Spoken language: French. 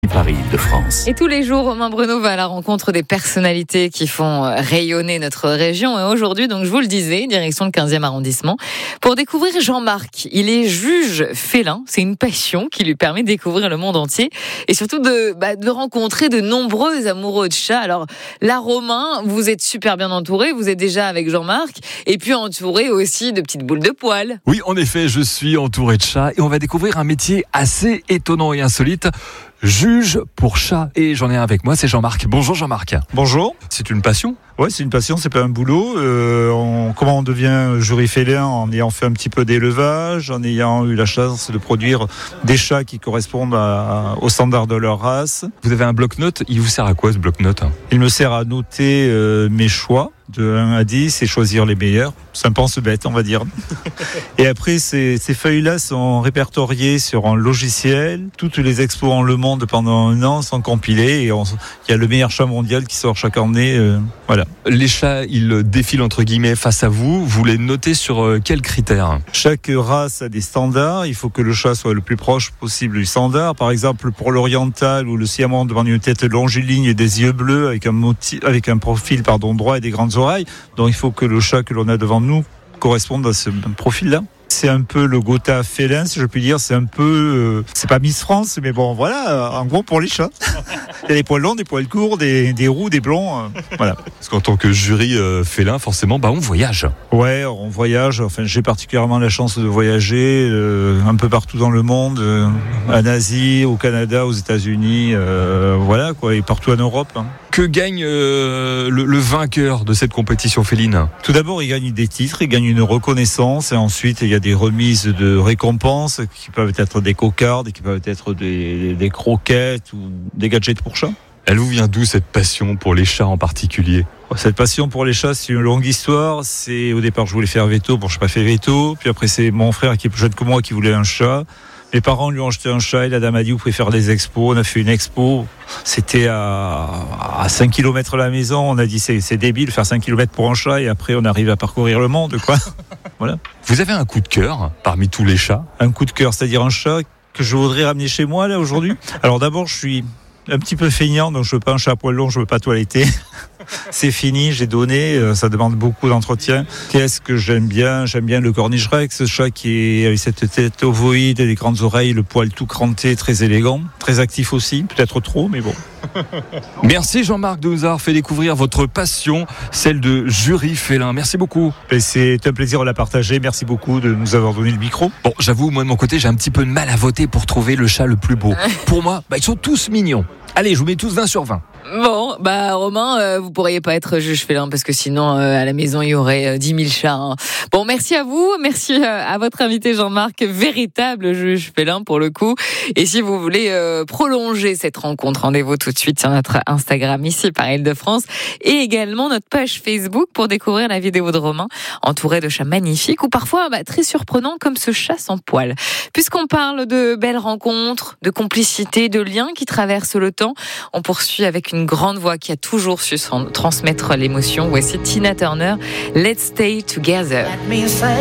Paris-Île-de-France. Et tous les jours, Romain Bruno va à la rencontre des personnalités qui font rayonner notre région. Et aujourd'hui, donc, je vous le disais, direction le 15e arrondissement, pour découvrir Jean-Marc. Il est juge félin. C'est une passion qui lui permet de découvrir le monde entier et surtout de rencontrer de nombreux amoureux de chats. Alors là, Romain, vous êtes super bien entouré. Vous êtes déjà avec Jean-Marc et puis entouré aussi de petites boules de poils. Oui, en effet, je suis entouré de chats et on va découvrir un métier assez étonnant et insolite. Juge pour chat. Et j'en ai un avec moi, c'est Jean-Marc. Bonjour Jean-Marc. Bonjour. C'est une passion ? Ouais, c'est une passion, c'est pas un boulot. Comment on devient jury félin? En ayant fait un petit peu d'élevage, en ayant eu la chance de produire des chats qui correspondent aux standards de leur race. Vous avez un bloc-notes, il vous sert à quoi ce bloc-notes ? Il me sert à noter mes choix de 1 à 10 et choisir les meilleurs. C'est un pense-bête, on va dire. Et après, ces feuilles-là sont répertoriées sur un logiciel. Toutes les expos en le monde pendant un an sont compilées et il y a le meilleur chat mondial qui sort chaque année. Voilà. Les chats, ils défilent entre guillemets face à vous. Vous les notez sur quels critères ? Chaque race a des standards. Il faut que le chat soit le plus proche possible du standard. Par exemple, pour l'oriental ou le siaman, devant une tête longiligne et des yeux bleus avec un profil droit et des grandes oreilles. Donc il faut que le chat que l'on a devant nous corresponde à ce profil-là. C'est un peu le Gotha félin, si je puis dire. C'est un peu, c'est pas Miss France, mais bon, voilà, en gros pour les chats. Il y a des poils longs, des poils courts, des roux, des blonds, voilà. Parce qu'en tant que jury félin, forcément, on voyage. Ouais, on voyage. Enfin, j'ai particulièrement la chance de voyager un peu partout dans le monde, en Asie, au Canada, aux États-Unis, voilà quoi, et partout en Europe. Que gagne le vainqueur de cette compétition féline ? Tout d'abord, il gagne des titres, il gagne une reconnaissance, et ensuite il y a des remises de récompenses qui peuvent être des cocardes, qui peuvent être des croquettes ou des gadgets pour chats. Elle vous vient d'où cette passion pour les chats en particulier ? Cette passion pour les chats, c'est une longue histoire. C'est au départ, je voulais faire veto, bon, je n'ai pas fait veto. Puis après, c'est mon frère qui est plus jeune que moi qui voulait un chat. Mes parents lui ont acheté un chat et la dame a dit vous pouvez faire des expos. On a fait une expo, c'était à 5 km de la maison. On a dit c'est débile faire 5 km pour un chat et après on arrive à parcourir le monde quoi. Voilà. Vous avez un coup de cœur parmi tous les chats ? Un coup de cœur, c'est-à-dire un chat que je voudrais ramener chez moi là aujourd'hui. Alors d'abord je suis un petit peu feignant, donc je veux pas un chat à poil long, je veux pas toiletter. C'est fini, j'ai donné, ça demande beaucoup d'entretien. Qu'est-ce que j'aime bien ? J'aime bien le Cornish Rex, ce chat qui est avec cette tête ovoïde et les grandes oreilles, le poil tout cranté, très élégant, très actif aussi, peut-être trop, mais bon. Merci Jean-Marc de nous avoir fait découvrir votre passion, celle de jury félin. Merci beaucoup. Et c'est un plaisir de la partager, merci beaucoup de nous avoir donné le micro. Bon, j'avoue, moi de mon côté, j'ai un petit peu de mal à voter pour trouver le chat le plus beau. Pour moi, ils sont tous mignons. Allez, je vous mets tous 20 sur 20. Bon, Romain, vous pourriez pas être juge félin parce que sinon, à la maison, il y aurait 10 000 chats. Hein. Bon, merci à vous. Merci à votre invité Jean-Marc, véritable juge félin pour le coup. Et si vous voulez prolonger cette rencontre, rendez-vous tout de suite sur notre Instagram ici, Paris-Île-de-France, et également notre page Facebook pour découvrir la vidéo de Romain, entouré de chats magnifiques ou parfois très surprenants comme ce chat sans poil. Puisqu'on parle de belles rencontres, de complicité, de liens qui traversent le temps, on poursuit avec une grande voix qui a toujours su transmettre l'émotion. Voici Tina Turner, Let's Stay Together.